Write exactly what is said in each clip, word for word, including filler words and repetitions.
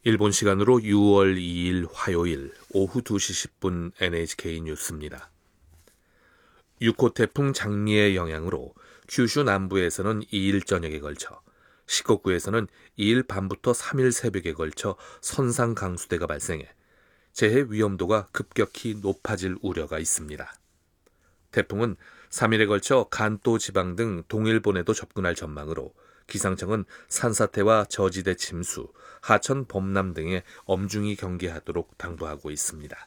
일본 시간으로 유월 이일 화요일 오후 두 시 십 분 엔에이치케이 뉴스입니다. 육 호 태풍 장리의 영향으로 큐슈 남부에서는 이일 저녁에 걸쳐, 시코쿠에서는 이일 밤부터 삼일 새벽에 걸쳐 선상 강수대가 발생해 재해 위험도가 급격히 높아질 우려가 있습니다. 태풍은 삼일에 걸쳐 간토 지방 등 동일본에도 접근할 전망으로 기상청은 산사태와 저지대 침수, 하천 범람 등에 엄중히 경계하도록 당부하고 있습니다.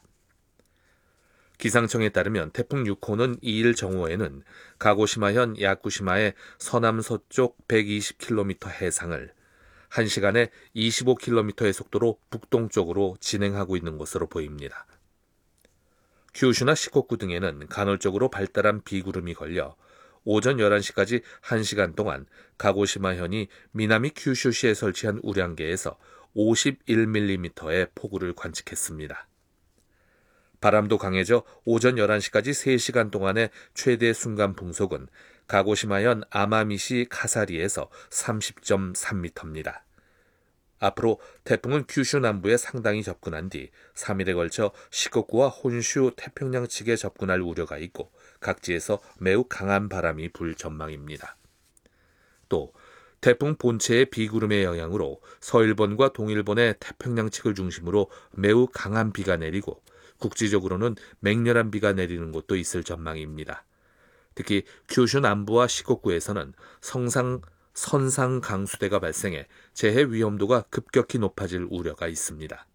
기상청에 따르면 태풍 육 호는 이일 정오에는 가고시마현 야쿠시마의 서남서쪽 백이십 킬로미터 해상을 한 시간에 이십오 킬로미터의 속도로 북동쪽으로 진행하고 있는 것으로 보입니다. 큐슈나 시코쿠 등에는 간헐적으로 발달한 비구름이 걸려 오전 열한 시까지 한 시간 동안 가고시마현이 미나미 큐슈시에 설치한 우량계에서 오십일 밀리미터의 폭우를 관측했습니다. 바람도 강해져 오전 열한 시까지 세 시간 동안의 최대 순간 풍속은 가고시마현 아마미시 카사리에서 삼십 점 삼 미터입니다. 앞으로 태풍은 큐슈 남부에 상당히 접근한 뒤 삼일에 걸쳐 시코쿠와 혼슈 태평양 측에 접근할 우려가 있고 각지에서 매우 강한 바람이 불 전망입니다. 또 태풍 본체의 비구름의 영향으로 서일본과 동일본의 태평양 측을 중심으로 매우 강한 비가 내리고 국지적으로는 맹렬한 비가 내리는 곳도 있을 전망입니다. 특히 큐슈 남부와 시코쿠에서는 성상 선상 강수대가 발생해 재해 위험도가 급격히 높아질 우려가 있습니다.